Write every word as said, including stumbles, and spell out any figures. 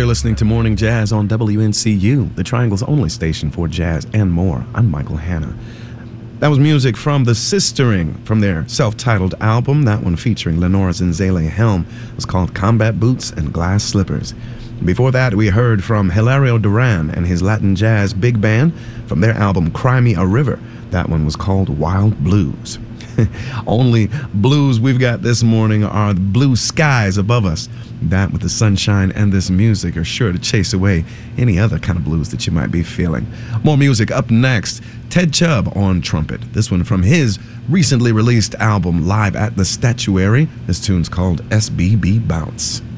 You're listening to Morning Jazz on W N C U, the Triangle's only station for jazz and more. I'm Michael Hanna. That was music from The Sistering from their self-titled album. That one featuring Lenora Zenzele Helm was called Combat Boots and Glass Slippers. Before that, we heard from Hilario Duran and his Latin Jazz Big Band from their album Cry Me a River. That one was called Wild Blues. Only blues we've got this morning are the blue skies above us. That with the sunshine and this music are sure to chase away any other kind of blues that you might be feeling. More music up next. Ted Chubb on trumpet. This one from his recently released album Live at the Statuary. This tune's called S B B Bounce.